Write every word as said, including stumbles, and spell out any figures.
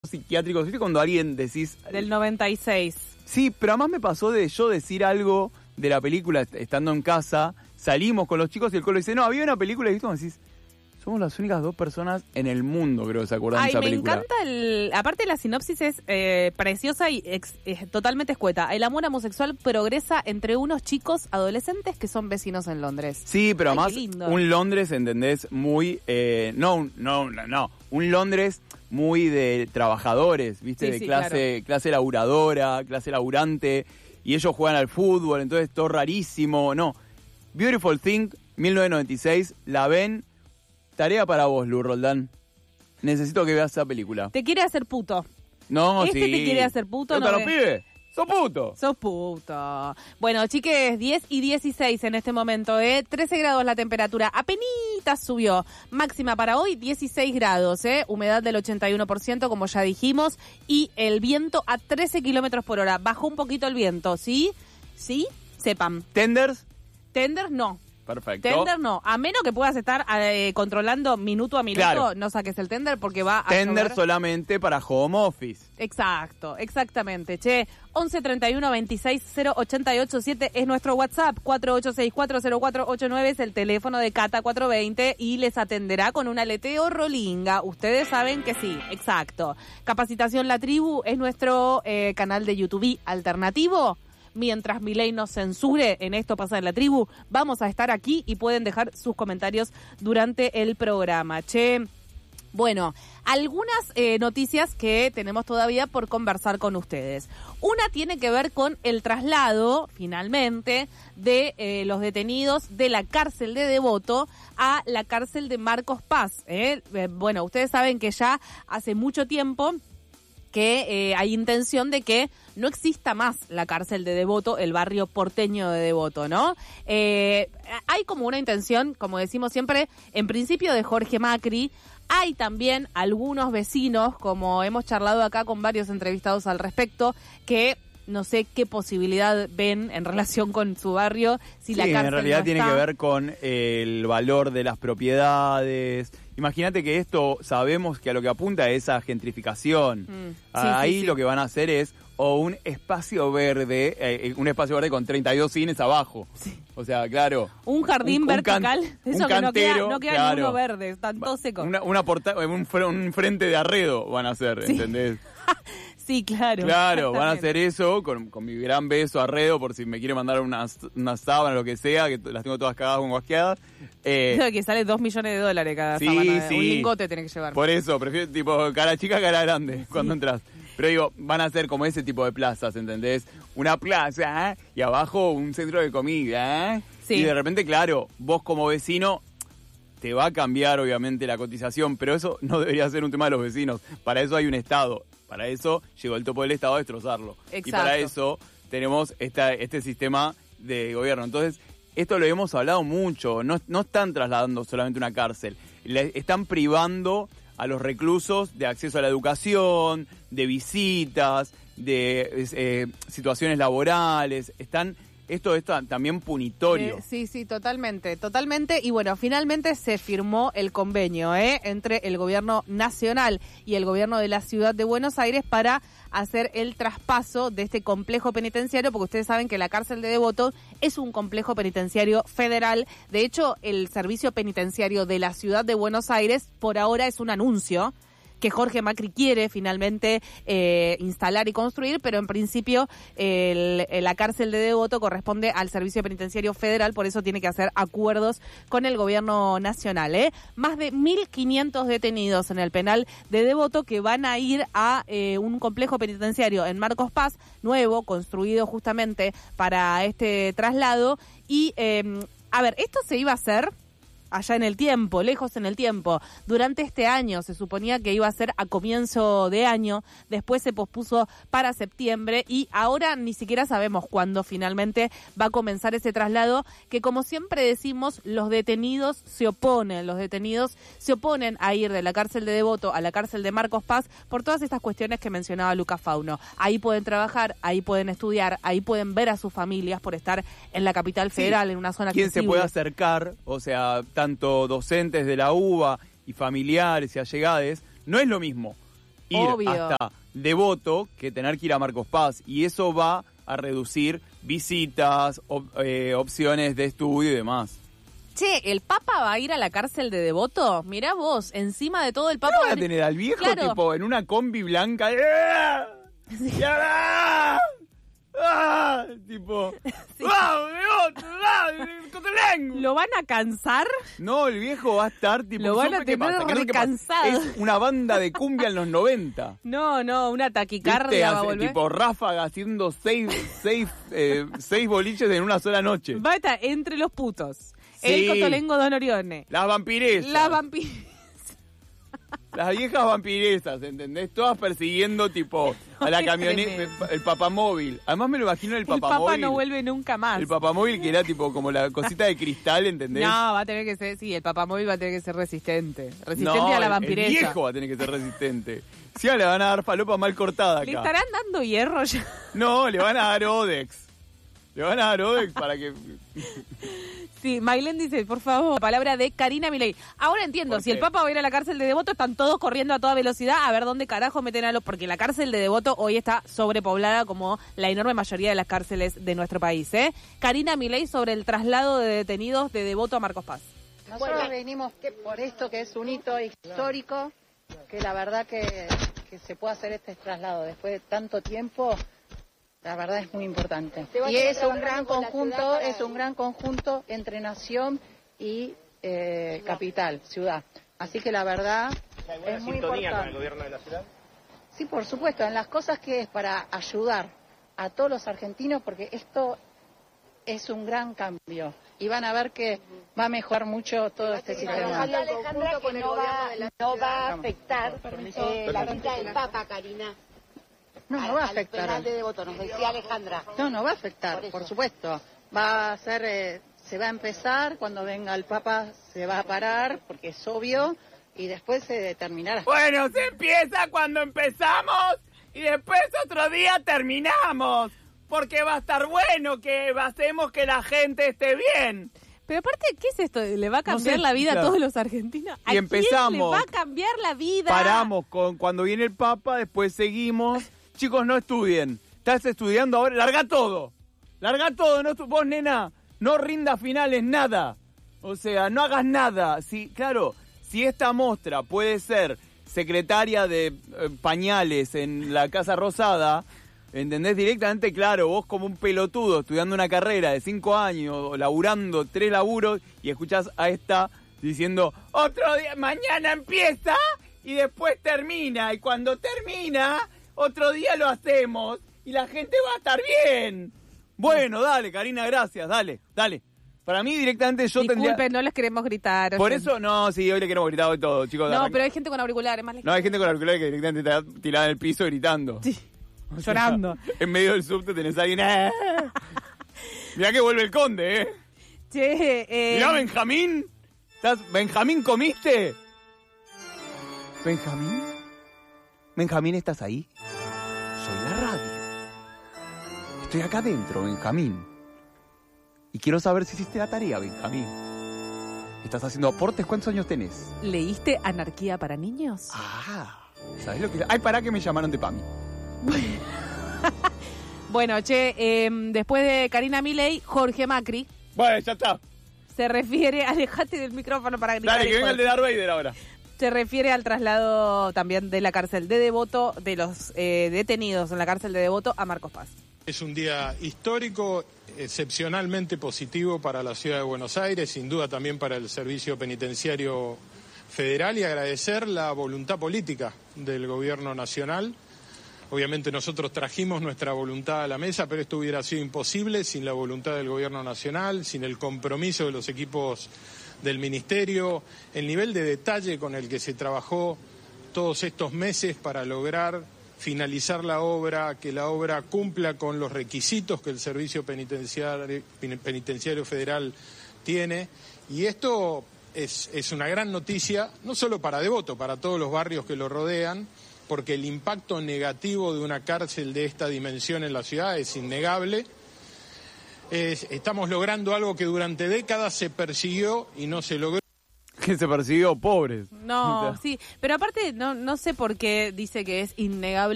psiquiátricos. ¿Viste cuando alguien decís... Del noventa y seis. Sí, pero además me pasó de yo decir algo de la película estando en casa, salimos con los chicos y el colo dice, no, había una película y viste como decís, somos las únicas dos personas en el mundo, creo que se acuerdan de esa película. Ay, me encanta el... Aparte la sinopsis es eh, preciosa y ex, es totalmente escueta. El amor homosexual progresa entre unos chicos adolescentes que son vecinos en Londres. Sí, pero Ay, además un Londres, ¿entendés? Muy... Eh, no, no, no, no. Un Londres muy de trabajadores, ¿viste? Sí, de sí, clase, claro. clase laburadora, clase laburante. Y ellos juegan al fútbol, entonces todo rarísimo. No. Beautiful Thing, mil novecientos noventa y seis, la ven... Tarea para vos, Lu Roldán. Necesito que veas esa película. Te quiere hacer puto. No, este sí. Este te quiere hacer puto. ¿No te lo pide? ¡Sos puto! Sos puto. Bueno, chiques, diez y dieciséis en este momento, ¿eh? trece grados la temperatura. Apenitas subió. Máxima para hoy, dieciséis grados, ¿eh? Humedad del ochenta y uno por ciento, como ya dijimos. Y el viento a trece kilómetros por hora. Bajó un poquito el viento, ¿sí? ¿Sí? Sepan. ¿Tenders? Tenders, no. Perfecto. Tender no, a menos que puedas estar eh, controlando minuto a minuto, claro. No saques el tender porque va a Tender llover. solamente para home office. Exacto, exactamente. Che, once treinta y uno veintiséis cero ochenta y ocho siete es nuestro WhatsApp, cuatro ocho seis cuatro cero cuatro ocho nueve es el teléfono de Cata cuatrocientos veinte y les atenderá con un aleteo rolinga. Ustedes saben que sí, exacto. Capacitación La Tribu es nuestro eh, canal de YouTube alternativo. Mientras Milei nos censure en Esto Pasa en la Tribu, vamos a estar aquí y pueden dejar sus comentarios durante el programa. Che, bueno, algunas eh, noticias que tenemos todavía por conversar con ustedes. Una tiene que ver con el traslado, finalmente, de eh, los detenidos de la cárcel de Devoto a la cárcel de Marcos Paz. ¿eh? Eh, bueno, ustedes saben que ya hace mucho tiempo que eh, hay intención de que no exista más la cárcel de Devoto, el barrio porteño de Devoto, ¿no? Eh, hay como una intención, como decimos siempre, en principio de Jorge Macri. Hay también algunos vecinos, como hemos charlado acá con varios entrevistados al respecto, que no sé qué posibilidad ven en relación con su barrio, si sí, la cárcel en realidad no tiene está. que ver con el valor de las propiedades. Imagínate que esto sabemos que a lo que apunta es a gentrificación. Mm, sí, Ahí sí, sí. Lo que van a hacer es o un espacio verde, eh, un espacio verde con treinta y dos cines abajo. Sí. O sea, claro. Un jardín un, vertical, un can, eso un que cantero, no queda, no queda claro. ninguno verde, están todos secos. Una, una porta, un, un frente de arredo van a hacer, sí. ¿Entendés? Sí, claro. Claro, van a hacer eso con, con mi gran beso Arredo, por si me quiere mandar unas, unas sábanas, lo que sea, que las tengo todas cagadas con guasqueadas. Eh, que sale dos millones de dólares cada sí, sábana. Sí. Un lingote tenés que llevar. Por eso, prefiero tipo cara chica, cara grande, sí. Cuando entras. Pero digo, van a ser como ese tipo de plazas, ¿entendés? Una plaza, ¿eh? Y abajo un centro de comida, ¿eh? Sí. Y de repente, claro, vos como vecino te va a cambiar obviamente la cotización, pero eso no debería ser un tema de los vecinos. Para eso hay un Estado. Para eso llegó el topo del Estado a destrozarlo. Exacto. Y para eso tenemos esta, este sistema de gobierno. Entonces, esto lo hemos hablado mucho. No, no están trasladando solamente una cárcel. Le están privando a los reclusos de acceso a la educación, de visitas, de eh, situaciones laborales. Están... Esto es también punitorio. Eh, sí, sí, totalmente, totalmente. Y bueno, finalmente se firmó el convenio ¿eh? entre el gobierno nacional y el gobierno de la ciudad de Buenos Aires para hacer el traspaso de este complejo penitenciario, porque ustedes saben que la cárcel de Devoto es un complejo penitenciario federal. De hecho, el servicio penitenciario de la ciudad de Buenos Aires por ahora es un anuncio que Jorge Macri quiere finalmente eh, instalar y construir, pero en principio el, la cárcel de Devoto corresponde al Servicio Penitenciario Federal, por eso tiene que hacer acuerdos con el gobierno nacional. ¿eh? Más de mil quinientos detenidos en el penal de Devoto que van a ir a eh, un complejo penitenciario en Marcos Paz, nuevo, construido justamente para este traslado. Y, eh, a ver, esto se iba a hacer allá en el tiempo, lejos en el tiempo. Durante este año se suponía que iba a ser a comienzo de año, después se pospuso para septiembre y ahora ni siquiera sabemos cuándo finalmente va a comenzar ese traslado, que como siempre decimos, los detenidos se oponen, los detenidos se oponen a ir de la cárcel de Devoto a la cárcel de Marcos Paz por todas estas cuestiones que mencionaba Lucas Fauno. Ahí pueden trabajar, ahí pueden estudiar, ahí pueden ver a sus familias por estar en la capital federal, sí, en una zona ¿quién accesible. Se puede acercar? O sea, tanto docentes de la U B A y familiares y allegados, no es lo mismo ir Obvio. hasta Devoto que tener que ir a Marcos Paz. Y eso va a reducir visitas, op, eh, opciones de estudio y demás. Che, ¿el Papa va a ir a la cárcel de Devoto? Mirá vos, encima de todo el Papa... ¿Qué van a tener al viejo claro. tipo en una combi blanca? ¡Ah! ¡Ah! ¡Ah! Tipo... Sí. ¡Ah! ¡Devoto! ¡Ah! ¡Cotelengo! ¿Lo van a cansar? No, el viejo va a estar tipo... Lo van a ¿qué tener pasa? ¿Qué no? ¿Qué pasa? recansado. Es una banda de cumbia en los noventa. No, no, una ¿Viste? taquicardia va a Hace, volver. tipo Ráfaga haciendo seis, seis, eh, seis boliches en una sola noche. Va a estar entre los putos. Sí. El Cotolengo Don Orione. Las vampiresas. La vampira. Las viejas vampiresas, ¿entendés? Todas persiguiendo, tipo, a la Qué camioneta, tremendo. el papamóvil. Además me lo imagino el El Papa papamóvil. no vuelve nunca más. El papamóvil que era, tipo, como la cosita de cristal, ¿entendés? No, va a tener que ser, sí, el papamóvil va a tener que ser resistente. Resistente No, a la el- vampiresa. El viejo va a tener que ser resistente. Si no, le van a dar falopa mal cortada ¿Le acá. estarán dando hierro ya? No, le van a dar Odex. Le van a dar Odex para que... Sí, Maylén dice, por favor, palabra de Karina Milei. Ahora entiendo, ¿Por si qué? el Papa va a ir a la cárcel de Devoto, están todos corriendo a toda velocidad a ver dónde carajo meten a los... Porque la cárcel de Devoto hoy está sobrepoblada como la enorme mayoría de las cárceles de nuestro país, ¿eh? Karina Milei sobre el traslado de detenidos de Devoto a Marcos Paz. Nosotros bueno, venimos por esto que es un hito histórico, que la verdad que, que se pueda hacer este traslado después de tanto tiempo, la verdad es muy importante. Y es un gran conjunto, para... es un gran conjunto entre nación y eh, capital, ciudad. Así que la verdad es muy importante. ¿Con el gobierno de la ciudad? Sí, por supuesto, en las cosas que es para ayudar a todos los argentinos, porque esto es un gran cambio. Y van a ver que va a mejorar mucho todo este sistema. Alejandra, que no va, no va a afectar eh, la visita del Papa, Karina. No, no va a afectar. Al penal de Devoto, nos decía Alejandra. No, no va a afectar, por, por supuesto. Va a ser, eh, se va a empezar, cuando venga el Papa se va a parar, porque es obvio, y después se determinará. Bueno, se empieza cuando empezamos y después otro día terminamos. Porque va a estar bueno que hacemos que la gente esté bien. Pero aparte, ¿qué es esto? ¿Le va a cambiar No sé, la vida claro. a todos los argentinos? ¿A Y empezamos. quién le va a cambiar la vida? Paramos con cuando viene el Papa, después seguimos. Chicos, no estudien. Estás estudiando ahora, larga todo. Larga todo, no, vos, nena, no rindas finales, nada. O sea, no hagas nada. Si, claro, si esta mostra puede ser secretaria de eh, pañales en la Casa Rosada, ¿entendés? Directamente, claro, vos como un pelotudo estudiando una carrera de cinco años, laburando tres laburos, y escuchás a esta diciendo, otro día, mañana empieza y después termina. Y cuando termina, otro día lo hacemos y la gente va a estar bien. Bueno, dale, Karina, gracias, dale, dale. Para mí directamente yo Disculpen, tendría... no les queremos gritar. Por oye. eso, no, sí, hoy le queremos gritar hoy todo, chicos. No, arranca. pero hay gente con auriculares, más les No, hay gente con auriculares que directamente está tirada en el piso gritando. Sí. O sea, Llorando. En medio del subte tenés a alguien... ¡Eh! Mirá que vuelve el conde, ¿eh? Che, eh... Mirá, Benjamín. ¿Estás... ¿Benjamín comiste? ¿Benjamín? ¿Benjamín, estás ahí? Soy la radio. Estoy acá adentro, Benjamín. Y quiero saber si hiciste la tarea, Benjamín. ¿Estás haciendo aportes? ¿Cuántos años tenés? ¿Leíste Anarquía para Niños? Ah, ¿sabés lo que...? Ay, pará que me llamaron de PAMI. Bueno, che, eh, después de Karina Milei, Jorge Macri Bueno, ya está. se refiere, alejate del micrófono para gritar. Dale, que hijo venga el de Darth Vader ahora. Se refiere al traslado también de la cárcel de Devoto, de los eh, detenidos en la cárcel de Devoto a Marcos Paz. Es un día histórico, excepcionalmente positivo para la ciudad de Buenos Aires, sin duda también para el Servicio Penitenciario Federal, y agradecer la voluntad política del Gobierno Nacional. Obviamente nosotros trajimos nuestra voluntad a la mesa, pero esto hubiera sido imposible sin la voluntad del Gobierno Nacional, sin el compromiso de los equipos del Ministerio, el nivel de detalle con el que se trabajó todos estos meses para lograr finalizar la obra, que la obra cumpla con los requisitos que el Servicio Penitenciario, Penitenciario Federal tiene. Y esto es, es una gran noticia, no solo para Devoto, para todos los barrios que lo rodean, porque el impacto negativo de una cárcel de esta dimensión en la ciudad es innegable. Es, estamos logrando algo que durante décadas se persiguió y no se logró. que se persiguió pobres. No, sí, pero aparte no no sé por qué dice que es innegable